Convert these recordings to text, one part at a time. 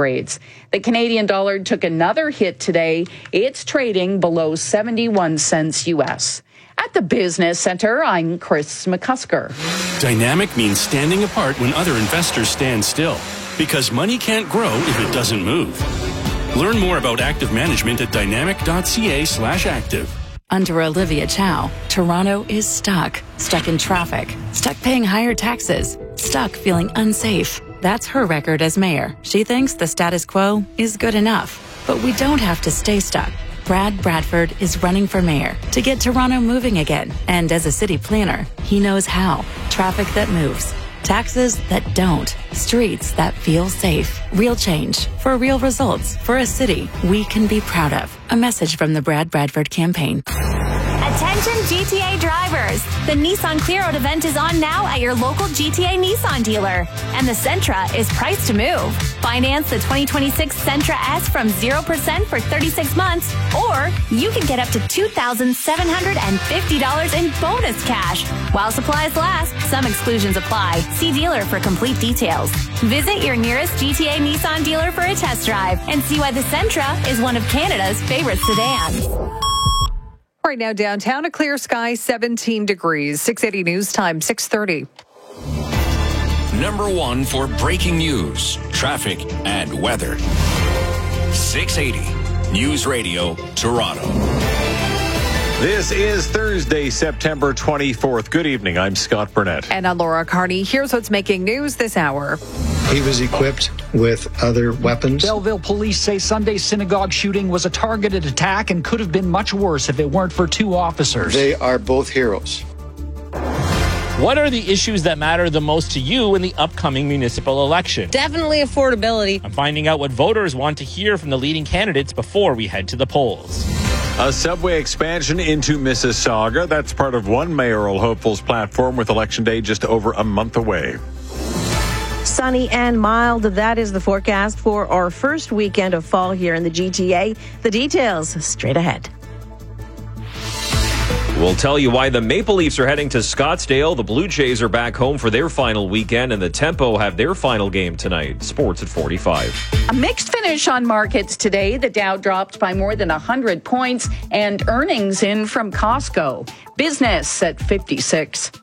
centigrades. The Canadian dollar took another hit today. It's trading below 71 cents U.S. At the Business Center, I'm Chris McCusker. Dynamic means standing apart when other investors stand still, because money can't grow if it doesn't move. Learn more about active management at dynamic.ca/active. Under Olivia Chow, Toronto is stuck in traffic, stuck paying higher taxes, stuck feeling unsafe. That's her record as mayor. She thinks the status quo is good enough, but we don't have to stay stuck. Brad Bradford is running for mayor to get Toronto moving again. And as a city planner, he knows how. Traffic that moves. Taxes that don't. Streets that feel safe. Real change for real results for a city we can be proud of. A message from the Brad Bradford campaign. Attention GTA drivers! The Nissan Clear Out event is on now at your local GTA Nissan dealer. And the Sentra is priced to move. Finance the 2026 Sentra S from 0% for 36 months, or you can get up to $2,750 in bonus cash. While supplies last, some exclusions apply. See dealer for complete details. Visit your nearest GTA Nissan dealer for a test drive and see why the Sentra is one of Canada's favorite sedans. Right now, downtown, a clear sky, 17 degrees. 680 News Time, 6:30. Number one for breaking news, traffic, and weather. 680 News Radio, Toronto. This is Thursday, September 24th. Good evening. I'm Scott Burnett. And I'm Laura Carney. Here's what's making news this hour. He was equipped with other weapons. Belleville police say Sunday's synagogue shooting was a targeted attack and could have been much worse if it weren't for two officers. They are both heroes. What are the issues that matter the most to you in the upcoming municipal election? Definitely affordability. I'm finding out what voters want to hear from the leading candidates before we head to the polls. A subway expansion into Mississauga. That's part of one mayoral hopeful's platform with Election Day just over a month away. Sunny and mild. That is the forecast for our first weekend of fall here in the GTA. The details straight ahead. We'll tell you why the Maple Leafs are heading to Scottsdale. The Blue Jays are back home for their final weekend, and the Tempo have their final game tonight. Sports at 45. A mixed finish on markets today. The Dow dropped by more than 100 points, and earnings in from Costco. Business at 56.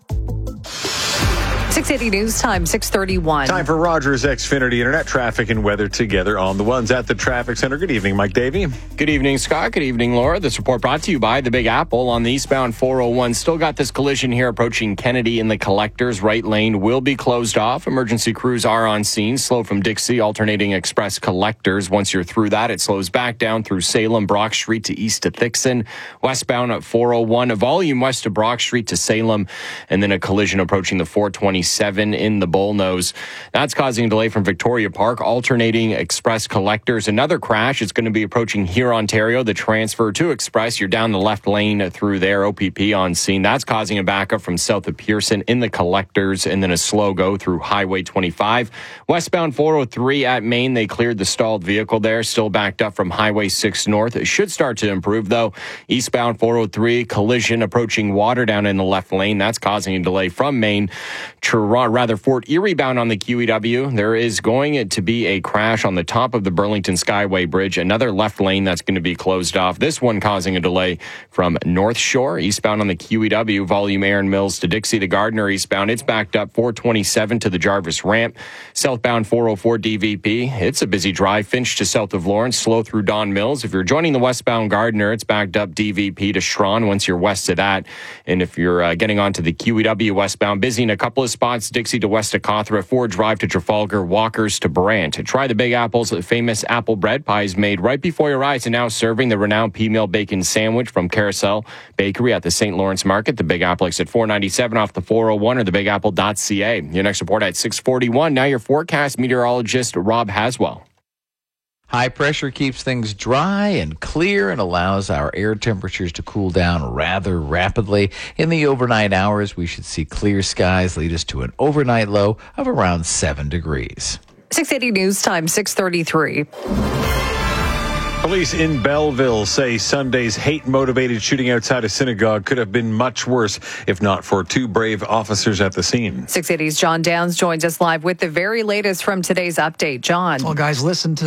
680 News Time, 6:31. Time for Rogers Xfinity Internet traffic and weather together on the ones at the traffic center. Good evening, Mike Davey. Good evening, Scott. Good evening, Laura. This report brought to you by the Big Apple on the eastbound 401. Still got this collision here approaching Kennedy in the Collectors. Right lane will be closed off. Emergency crews are on scene. Slow from Dixie, alternating express Collectors. Once you're through that, it slows back down through Salem, Brock Street to east to Thixon. Westbound at 401, a volume west to Brock Street to Salem, and then a collision approaching the 427 in the Bullnose. That's causing a delay from Victoria Park, alternating express Collectors. Another crash is going to be approaching here, Ontario. The transfer to Express, you're down the left lane through there. OPP on scene. That's causing a backup from south of Pearson in the Collectors, and then a slow go through Highway 25. Westbound 403 at Main, they cleared the stalled vehicle there. Still backed up from Highway 6 north. It should start to improve, though. Eastbound 403, collision approaching Waterdown in the left lane. That's causing a delay from Main. Fort Erie bound on the QEW. There is going to be a crash on the top of the Burlington Skyway Bridge. Another left lane that's going to be closed off. This one causing a delay from North Shore. Eastbound on the QEW, volume Aaron Mills to Dixie to Gardner eastbound. It's backed up 427 to the Jarvis ramp. Southbound 404 DVP. It's a busy drive. Finch to south of Lawrence. Slow through Don Mills. If you're joining the westbound Gardner, it's backed up DVP to Schron once you're west of that. And if you're getting onto the QEW westbound, busy in a couple of spots. Dixie to west of Cawthra, Ford Drive to Trafalgar, Walkers to Brant. Try the Big Apple's famous apple bread pies made right before your eyes, and now serving the renowned P-Meal Bacon Sandwich from Carousel Bakery at the St. Lawrence Market. The Big Apple exit 497 off the 401 or thebigapple.ca. Your next report at 641. Now your forecast meteorologist, Rob Haswell. High pressure keeps things dry and clear and allows our air temperatures to cool down rather rapidly. In the overnight hours, we should see clear skies lead us to an overnight low of around 7 degrees. 680 News Time, 6:33. Police in Belleville say Sunday's hate-motivated shooting outside a synagogue could have been much worse if not for two brave officers at the scene. 680's John Downs joins us live with the very latest from today's update. John. Well, guys, listen to